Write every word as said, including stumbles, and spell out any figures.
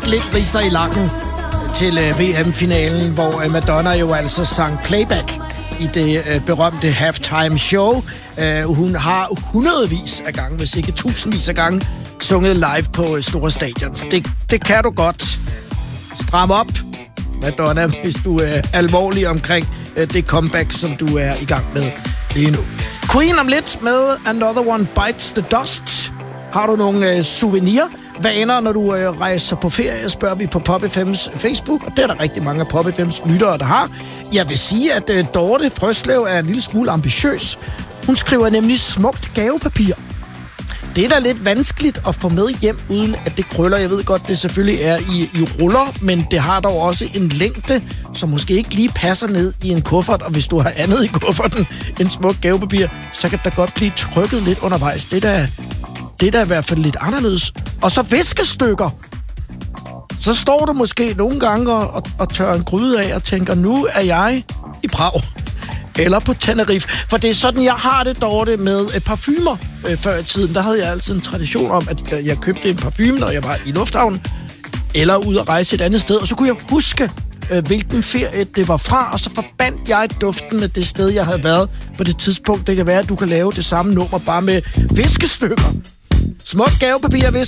lidt ridser i lakken til øh, V M-finalen, hvor øh, Madonna jo altså sang playback i det øh, berømte halftime show. Øh, hun har hundredvis af gange, hvis ikke tusindvis af gange, sunget live på øh, store stadions. Det, det kan du godt. Stram op, Madonna, hvis du er alvorlig omkring øh, det comeback, som du er i gang med lige nu. Queen om lidt med Another One Bites the Dust. Har du nogle øh, souvenirvaner, når du øh, rejser på ferie, spørger vi på Pop F M's Facebook, og det er der rigtig mange af Pop F M's lyttere, der har. Jeg vil sige, at øh, Dorte Frøslev er en lille smule ambitiøs. Hun skriver nemlig smukt gavepapir. Det er da lidt vanskeligt at få med hjem, uden at det krøller. Jeg ved godt, det selvfølgelig er i, i ruller, men det har dog også en længde, som måske ikke lige passer ned i en kuffert. Og hvis du har andet i kufferten end smukt gavepapir, så kan der godt blive trykket lidt undervejs. Det er da, det er da i hvert fald lidt anderledes. Og så viskestykker. Så står du måske nogle gange og, og, og tørrer en gryde af og tænker, nu er jeg i Prag. Eller på Tenerife. For det er sådan, jeg har det, Dorte, med øh, parfumer. Øh, før i tiden, der havde jeg altid en tradition om, at øh, jeg købte en parfume, når jeg var i lufthavnen, eller ude at rejse et andet sted, og så kunne jeg huske, øh, hvilken ferie det var fra, og så forbandt jeg duften med det sted, jeg havde været på det tidspunkt. Det kan være, at du kan lave det samme nummer, bare med viskestykker. Smukt gavepapir, hvis